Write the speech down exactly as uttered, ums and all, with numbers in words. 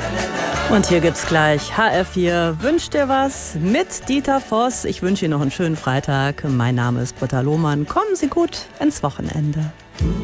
Und hier gibt's gleich H R vier Wünscht dir was mit Dieter Voss. Ich wünsche Ihnen noch einen schönen Freitag. Mein Name ist Britta Lohmann. Kommen Sie gut ins Wochenende.